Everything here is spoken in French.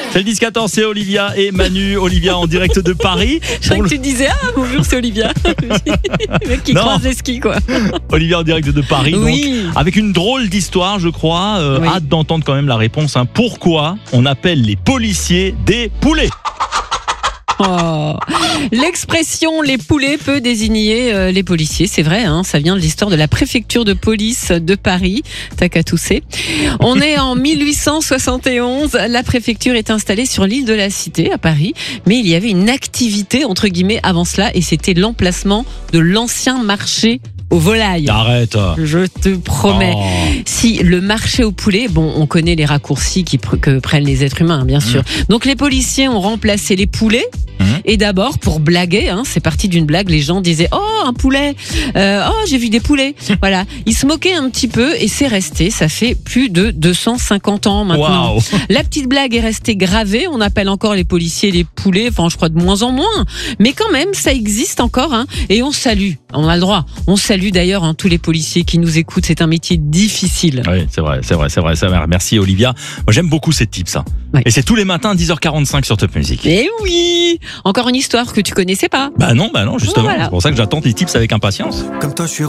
C'est le 10-14, c'est Olivia et Manu. Olivia en direct de Paris. Je croyais que tu disais bonjour, c'est Olivia. Le mec qui croise les skis, quoi. Olivia en direct de Paris, Oui. donc, avec une drôle d'histoire, je crois. Oui. Hâte d'entendre quand même la réponse. Pourquoi on appelle les policiers des poulets? Oh. L'expression les poulets peut désigner les policiers, c'est vrai, ça vient de l'histoire de la préfecture de police de Paris. T'as qu'à tousser. On est en 1871, la préfecture est installée sur l'île de la Cité à Paris, mais il y avait une activité entre guillemets avant cela et c'était l'emplacement de l'ancien marché aux volailles. Arrête. Je te promets. Oh. Si le marché aux poulets, on connaît les raccourcis que prennent les êtres humains, bien sûr. Donc les policiers ont remplacé les poulets. Et d'abord, pour blaguer, c'est parti d'une blague, les gens disaient « Oh, un poulet oh, j'ai vu des poulets !» Voilà, ils se moquaient un petit peu et c'est resté, ça fait plus de 250 ans maintenant. Wow. La petite blague est restée gravée, on appelle encore les policiers les poulets, enfin je crois de moins en moins, mais quand même, ça existe encore, et on salue, on a le droit, on salue d'ailleurs tous les policiers qui nous écoutent, c'est un métier difficile. Oui, c'est vrai. Merci Olivia. Moi j'aime beaucoup ces tips. Oui. Et c'est tous les matins à 10h45 sur Top Music. Eh oui, encore une histoire que tu connaissais pas. Bah non, justement. Voilà. C'est pour ça que j'attends tes tips avec impatience. Comme toi, je suis